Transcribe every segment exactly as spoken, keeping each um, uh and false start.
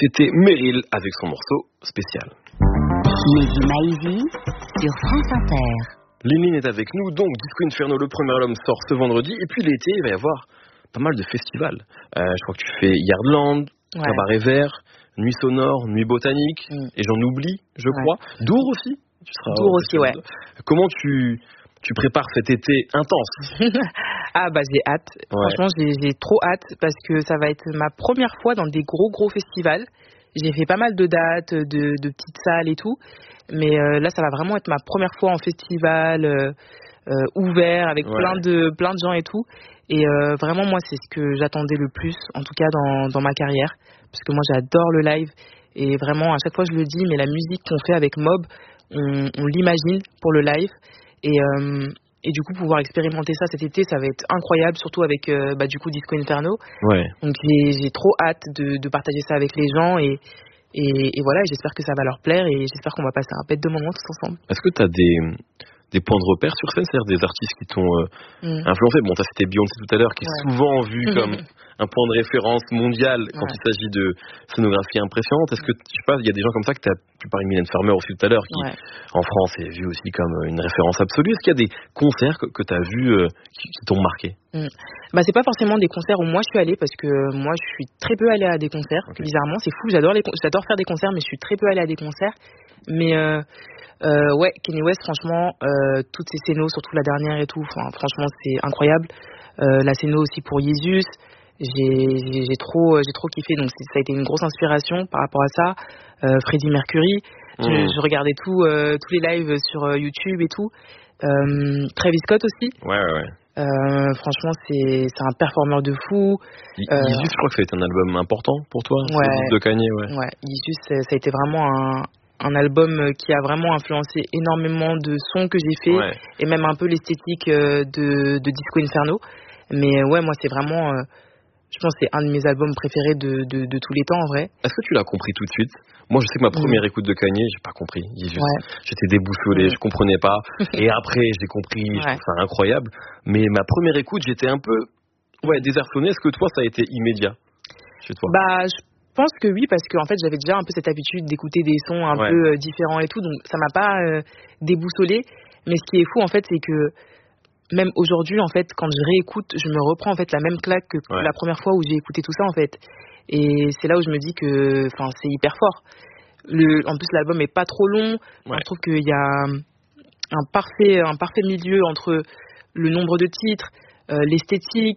c'était Meryl avec son morceau spécial. Mehdi Maizi sur France Inter. Lénine est avec nous, donc Disco Inferno, le premier album sort ce vendredi, et puis l'été, il va y avoir pas mal de festivals. Euh, je crois que tu fais Yardland, ouais. Cabaret Vert, Nuit Sonore, Nuit Botanique, mm. et j'en oublie, je ouais. crois. Dour aussi tu seras Dour aussi, ouais. Comment tu, tu prépares cet été intense? Ah bah j'ai hâte, ouais. franchement j'ai, j'ai trop hâte, parce que ça va être ma première fois dans des gros gros festivals. J'ai fait pas mal de dates, de, de petites salles et tout, mais euh, là ça va vraiment être ma première fois en festival euh, euh, ouvert avec ouais. plein de plein de gens et tout. Et euh, vraiment moi c'est ce que j'attendais le plus, en tout cas dans dans ma carrière, parce que moi j'adore le live et vraiment à chaque fois je le dis, mais la musique qu'on fait avec Mob, on, on l'imagine pour le live et euh, Et du coup, pouvoir expérimenter ça cet été, ça va être incroyable, surtout avec euh, bah, du coup Disco Inferno. Ouais. Donc j'ai, j'ai trop hâte de, de partager ça avec les gens et, et, et voilà, j'espère que ça va leur plaire et j'espère qu'on va passer un bête de moment tous ensemble. Est-ce que tu as des, des points de repère sur scène, c'est-à-dire des artistes qui t'ont euh, mm. influencé? Bon, tu as cité Beyoncé tout à l'heure, qui ouais. est souvent vu comme un point de référence mondial quand ouais. il s'agit de scénographie impressionnante. Est-ce que, je sais pas, il y a des gens comme ça que tu as, tu parlais de Mylène Farmer aussi tout à l'heure, qui ouais. en France est vu aussi comme une référence absolue. Est-ce qu'il y a des concerts que, que tu as vus euh, qui, qui t'ont marqué? mm. Bah c'est pas forcément des concerts où moi je suis allée, parce que moi je suis très peu allée à des concerts, okay. bizarrement, c'est fou, j'adore, les, j'adore faire des concerts, mais je suis très peu allée à des concerts. Mais euh, euh, ouais, Kanye West, franchement, euh, toutes ces scénos, surtout la dernière et tout, franchement c'est incroyable. Euh, la scéno aussi pour Jesus, j'ai, j'ai, j'ai, trop, j'ai trop kiffé, donc ça a été une grosse inspiration par rapport à ça. Euh, Freddie Mercury, mmh. je, je regardais tout, euh, tous les lives sur euh, YouTube et tout. Euh, Travis Scott aussi. Ouais, ouais, ouais. Euh, franchement, c'est, c'est un performeur de fou. Y- euh, Jesus, je crois que ça a été un album important pour toi, ouais, de Kanye, ouais. Ouais, Jesus, ça a été vraiment un, un album qui a vraiment influencé énormément de sons que j'ai fait, ouais. et même un peu l'esthétique de, de Disco Inferno. Mais ouais, moi, c'est vraiment, euh, je pense, que c'est un de mes albums préférés de, de, de tous les temps, en vrai. Est-ce que tu l'as compris tout de suite? Moi, je sais que ma première mmh. écoute de Kanye, j'ai pas compris. Jesus. Ouais. J'étais déboussolé, mmh. je comprenais pas. Et après, j'ai compris, ouais. je trouve ça incroyable. Mais ma première écoute, j'étais un peu, ouais, désarçonné. Est-ce que toi, ça a été immédiat chez toi? Bah, je pense que oui, parce que en fait, j'avais déjà un peu cette habitude d'écouter des sons un ouais. peu euh, différents et tout, donc ça m'a pas euh, déboussolé. Mais ce qui est fou, en fait, c'est que même aujourd'hui, en fait, quand je réécoute, je me reprends en fait la même claque que ouais. la première fois où j'ai écouté tout ça, en fait. Et c'est là où je me dis que, enfin, c'est hyper fort. Le, en plus, l'album est pas trop long. Ouais. Je trouve qu'il y a un parfait, un parfait milieu entre le nombre de titres, euh, l'esthétique,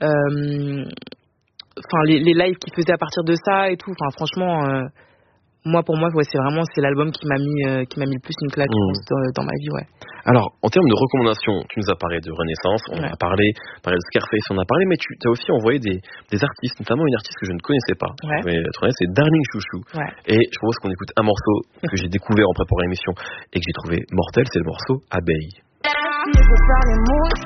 euh, enfin les, les lives qu'il faisait à partir de ça et tout. Enfin, franchement, euh, moi, pour moi, ouais, c'est vraiment c'est l'album qui m'a mis, euh, qui m'a mis le plus une claque mmh. dans, dans ma vie, ouais. Alors, en termes de recommandations, tu nous as parlé de Renaissance, on ouais. a parlé, parlé de Scarface, on a parlé, mais tu as aussi envoyé des, des artistes, notamment une artiste que je ne connaissais pas. Ouais. Mais, c'est Darling Chouchou. Ouais. Et je propose qu'on écoute un morceau que j'ai découvert en préparant l'émission et que j'ai trouvé mortel, c'est le morceau Abeille.